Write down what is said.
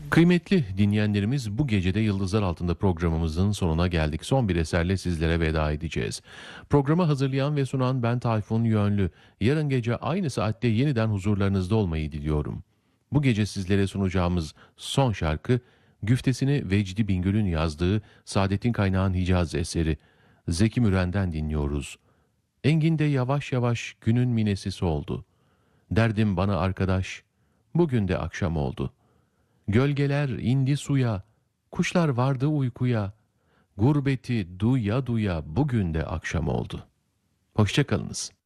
Kıymetli dinleyenlerimiz, bu gecede Yıldızlar Altında programımızın sonuna geldik. Son bir eserle sizlere veda edeceğiz. Programı hazırlayan ve sunan ben Tayfun Yönlü. Yarın gece aynı saatte yeniden huzurlarınızda olmayı diliyorum. Bu gece sizlere sunacağımız son şarkı, güftesini Vecdi Bingöl'ün yazdığı Saadettin Kaynağ'ın Hicaz eseri Zeki Müren'den dinliyoruz. Engin'de yavaş yavaş günün minesi soldu. Derdim bana arkadaş, bugün de akşam oldu. Gölgeler indi suya, kuşlar vardı uykuya, gurbeti duya duya bugün de akşam oldu. Hoşça kalınız.